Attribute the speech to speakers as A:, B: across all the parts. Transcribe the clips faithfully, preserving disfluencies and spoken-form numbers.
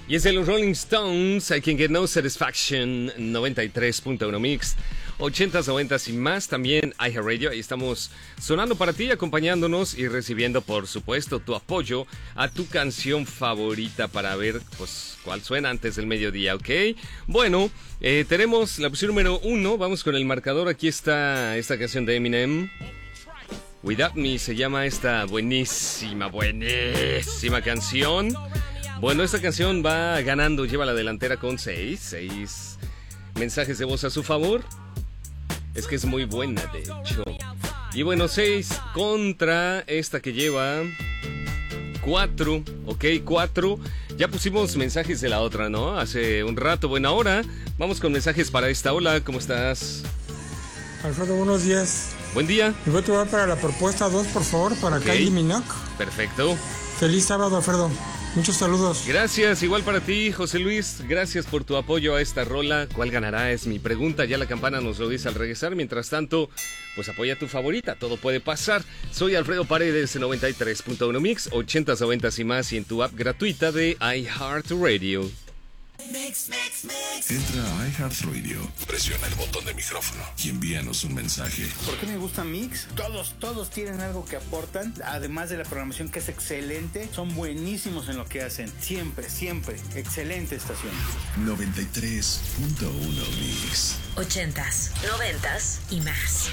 A: Y es de los Rolling Stones, I Can Get No Satisfaction, noventa y tres punto uno Mix, ochentas, noventas y más, también iHeartRadio. Ahí estamos sonando para ti, acompañándonos y recibiendo, por supuesto, tu apoyo a tu canción favorita para ver, pues, cuál suena antes del mediodía, ¿ok? Bueno, eh, tenemos la posición número uno, vamos con el marcador. Aquí está esta canción de Eminem, Without Me, se llama esta buenísima, buenísima canción. Bueno, esta canción va ganando, lleva la delantera con seis, seis mensajes de voz a su favor. Es que es muy buena, de hecho. Y bueno, seis contra esta que lleva cuatro, ok, cuatro. Ya pusimos mensajes de la otra, ¿no? Hace un rato. Bueno, ahora vamos con mensajes para esta. Hola, ¿cómo estás?
B: Alfredo, buenos días.
A: Buen día.
B: Y voy a tomar para la propuesta dos, por favor, para
A: okay.
B: Kylie Minogue.
A: Perfecto.
B: Feliz sábado, Alfredo. Muchos saludos.
A: Gracias, igual para ti, José Luis. Gracias por tu apoyo a esta rola. ¿Cuál ganará? Es mi pregunta. Ya la campana nos lo dice al regresar. Mientras tanto, pues apoya a tu favorita. Todo puede pasar. Soy Alfredo Paredes, noventa y tres punto uno Mix, ochentas, noventas y más, y en tu app gratuita de iHeartRadio.
C: Mix, mix, mix. Entra a iHeartRadio, presiona el botón de micrófono y envíanos un mensaje.
D: ¿Por qué me gusta Mix? Todos, todos tienen algo que aportan, además de la programación que es excelente. Son buenísimos en lo que hacen. Siempre, siempre. Excelente estación.
C: noventa y tres punto uno Mix.
E: Ochentas, noventas y más.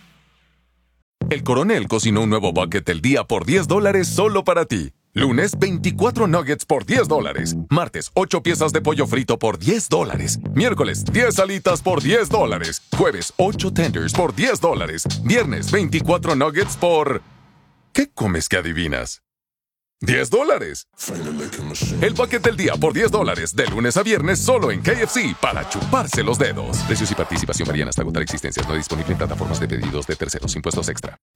F: El Coronel cocinó un nuevo bucket del día por diez dólares solo para ti. Lunes, veinticuatro nuggets por diez dólares. Martes, ocho piezas de pollo frito por diez dólares. Miércoles, diez alitas por diez dólares. Jueves, ocho tenders por diez dólares. Viernes, veinticuatro nuggets por... ¿Qué comes que adivinas? diez dólares. El bucket del día por diez dólares. De lunes a viernes solo en K F C para chuparse los dedos. Precios y participación varían hasta agotar existencias. No disponible en plataformas de pedidos de terceros. Impuestos extra.